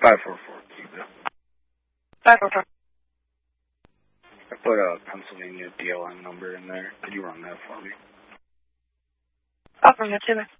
544 Cuba. 544. I put a Pennsylvania DLN number in there. Could you run that for me? I'll bring it to me.